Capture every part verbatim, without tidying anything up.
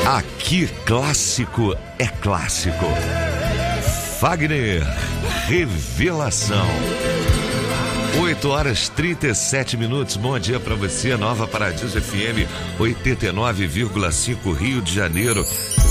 Aqui clássico é clássico. Fagner, Revelação. oito horas e trinta e sete minutos. Bom dia pra você, Nova Paradiso F M oitenta e nove vírgula cinco, Rio de Janeiro.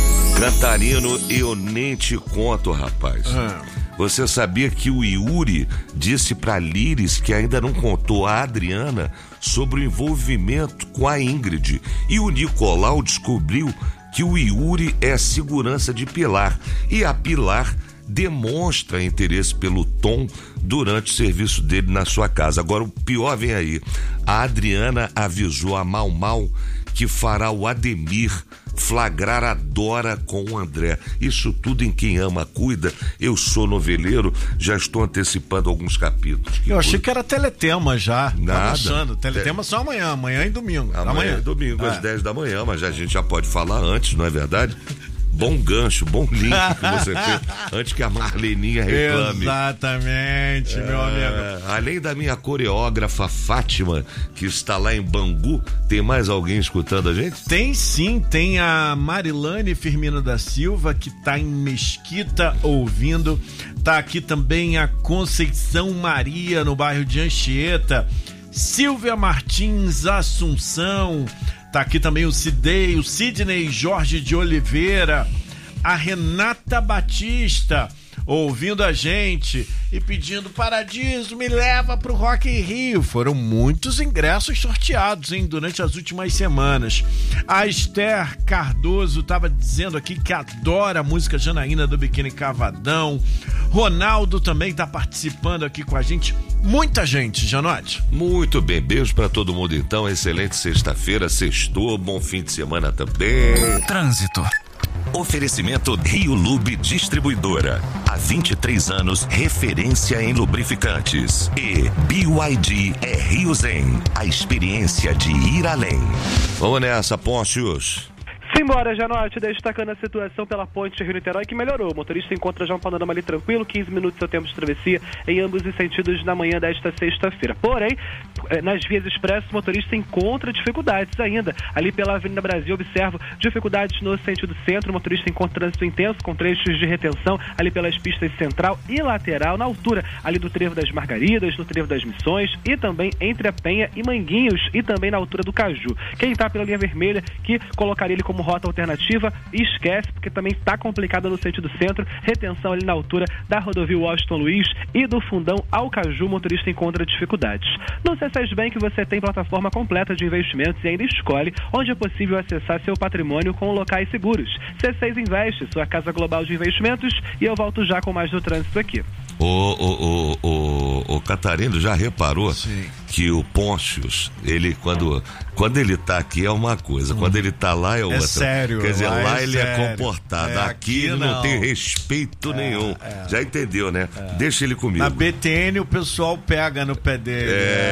Cantarino, eu nem te conto, rapaz. Ah. Você sabia que o Yuri disse pra Liris que ainda não contou a Adriana sobre o envolvimento com a Ingrid? E o Nicolau descobriu que o Yuri é segurança de Pilar. E a Pilar demonstra interesse pelo Tom durante o serviço dele na sua casa. Agora o pior vem aí. A Adriana avisou a Mal Mal que fará o Ademir flagrar a Dora com o André. Isso tudo em Quem Ama Cuida. Eu sou noveleiro, já estou antecipando alguns capítulos. Que Eu achei coisa... que era Teletema já. Nada. Achando. Teletema só amanhã, amanhã e domingo. Amanhã, amanhã. e domingo, é. às dez da manhã, mas a gente já pode falar antes, não é verdade? Bom gancho, bom link que você fez antes que a Marleninha reclame. Exatamente, é, meu amigo. Além da minha coreógrafa Fátima, que está lá em Bangu, tem mais alguém escutando a gente? Tem sim, tem a Marilane Firmino da Silva, que está em Mesquita ouvindo. Tá aqui também a Conceição Maria, no bairro de Anchieta. Silvia Martins Assunção. Tá aqui também o Cidei, o Sidney Jorge de Oliveira, a Renata Batista ouvindo a gente e pedindo: Paradiso, me leva pro Rock in Rio. Foram muitos ingressos sorteados, hein, durante as últimas semanas. A Esther Cardoso tava dizendo aqui que adora a música Janaína do Biquíni Cavadão. Ronaldo também tá participando aqui com a gente. Muita gente, Janote. Muito bem, beijo pra todo mundo então. Excelente sexta-feira, sextou, bom fim de semana também. Trânsito. Oferecimento Rio Lube Distribuidora. Há vinte e três anos, referência em lubrificantes. E B Y D é Rio Zen, a experiência de ir além. Vamos nessa, Pôncios. Simbora, Janote, destacando a situação pela ponte Rio-Niterói, que melhorou. O motorista encontra já um panorama ali tranquilo, quinze minutos seu tempo de travessia em ambos os sentidos na manhã desta sexta-feira. Porém, nas vias expressas, o motorista encontra dificuldades ainda. Ali pela Avenida Brasil, observo dificuldades no sentido centro. O motorista encontra trânsito intenso, com trechos de retenção ali pelas pistas central e lateral, na altura ali do Trevo das Margaridas, no Trevo das Missões e também entre a Penha e Manguinhos e também na altura do Caju. Quem está pela linha vermelha, que colocaria ele como rota alternativa, esquece, porque também está complicada no sentido centro, retenção ali na altura da rodovia Washington Luiz e do Fundão ao Caju, o motorista encontra dificuldades. No C seis Bank você tem plataforma completa de investimentos e ainda escolhe onde é possível acessar seu patrimônio com locais seguros. C seis Investe, sua casa global de investimentos, e eu volto já com mais do trânsito aqui. O, o, o, o, o Catarino já reparou Sim. que o Pôncios, ele quando, quando ele tá aqui é uma coisa, hum. quando ele tá lá é outra. É sério. Quer dizer, lá, lá é ele sério. é comportado, é, aqui, aqui não. não tem respeito é, nenhum. É. Já entendeu, né? É. Deixa ele comigo. Na B T N o pessoal pega no pé dele. É.